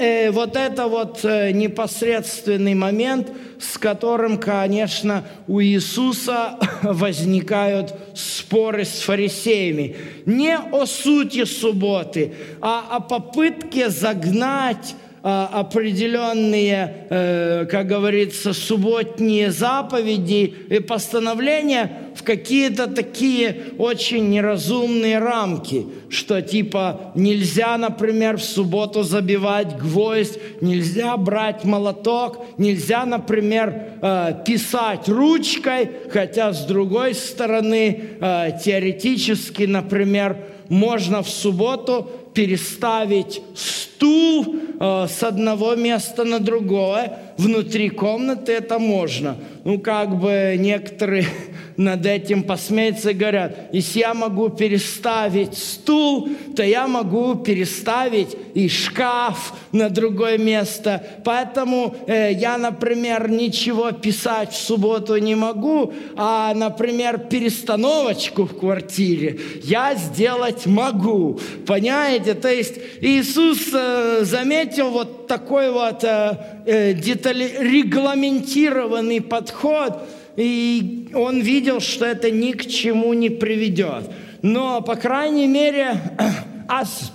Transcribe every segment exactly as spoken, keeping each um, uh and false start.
э, вот это вот э, непосредственный момент, с которым, конечно, у Иисуса возникают споры с фарисеями. Не о сути субботы, а о попытке загнать определенные, как говорится, субботние заповеди и постановления в какие-то такие очень неразумные рамки, что типа нельзя, например, в субботу забивать гвоздь, нельзя брать молоток, нельзя, например, писать ручкой, хотя с другой стороны, теоретически, например, можно в субботу переставить стул э, с одного места на другое. Внутри комнаты это можно. Ну, как бы некоторые над этим посмеются и говорят, если я могу переставить стул, то я могу переставить и шкаф на другое место. Поэтому э, я, например, ничего писать в субботу не могу, а, например, перестановочку в квартире я сделать могу. Понимаете? То есть Иисус э, заметил вот такой вот э, э, детали, регламентированный подход, и он видел, что это ни к чему не приведет. Но, по крайней мере, ос,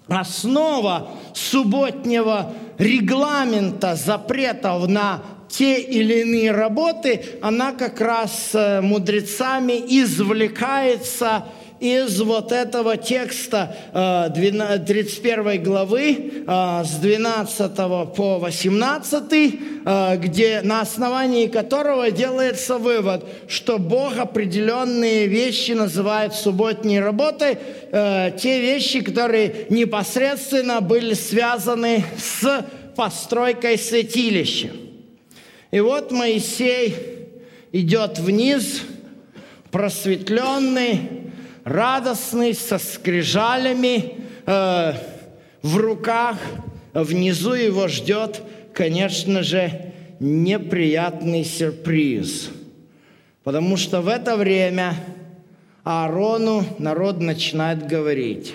основа субботнего регламента запретов на те или иные работы, она как раз мудрецами извлекается из вот этого текста тридцать первой главы с двенадцатого по восемнадцатый, где, на основании которого делается вывод, что Бог определенные вещи называет субботней работой, те вещи, которые непосредственно были связаны с постройкой святилища. И вот Моисей идет вниз, просветленный, радостный, со скрижалями э, в руках. Внизу его ждет, конечно же, неприятный сюрприз. Потому что в это время Аарону народ начинает говорить: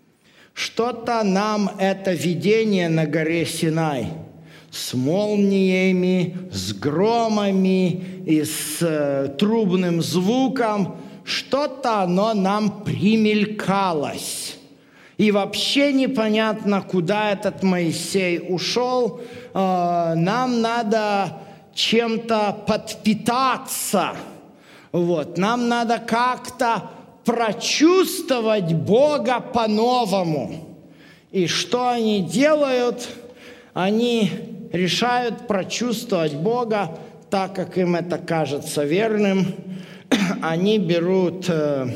что-то нам это видение на горе Синай с молниями, с громами и с э, трубным звуком, что-то оно нам примелькалось. И вообще непонятно, куда этот Моисей ушел. Э, нам надо чем-то подпитаться. Вот. Нам надо как-то прочувствовать Бога по-новому. И что они делают? Они решают прочувствовать Бога так, как им это кажется верным. Они берут э,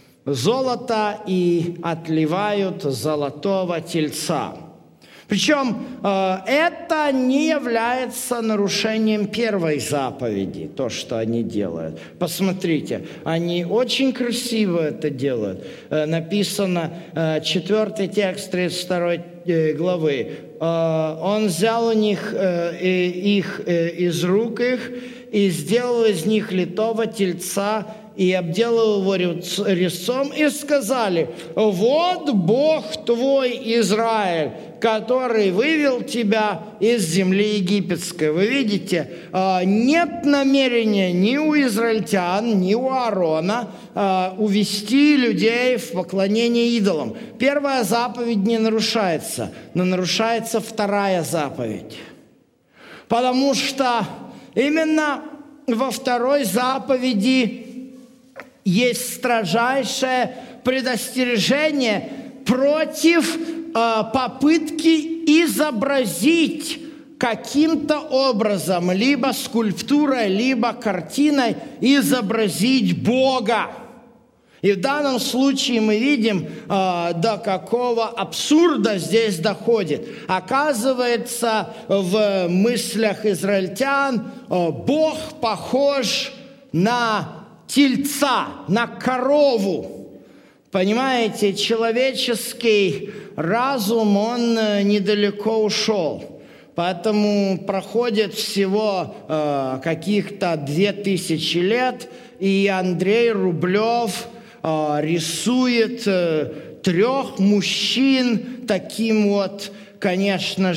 золото и отливают золотого тельца. Причем э, это не является нарушением первой заповеди, то, что они делают. Посмотрите, они очень красиво это делают. Э, написано, э, четвертый текст тридцать второй э, главы. Э, он взял у них э, их э, из рук их и сделал из них литого тельца, и обделал его резцом, и сказали: вот Бог твой Израиль, который вывел тебя из земли египетской. Вы видите, нет намерения ни у израильтян, ни у Аарона увести людей в поклонение идолам. Первая заповедь не нарушается, но нарушается вторая заповедь. Потому что именно во второй заповеди есть строжайшее предостережение против э, попытки изобразить каким-то образом, либо скульптурой, либо картиной, изобразить Бога. И в данном случае мы видим, э, до какого абсурда здесь доходит. Оказывается, в мыслях израильтян э, Бог похож на тельца, на корову. Понимаете, человеческий разум, он недалеко ушел. Поэтому проходит всего э, каких-то две тысячи лет, и Андрей Рублев э, рисует э, трех мужчин таким вот, конечно же,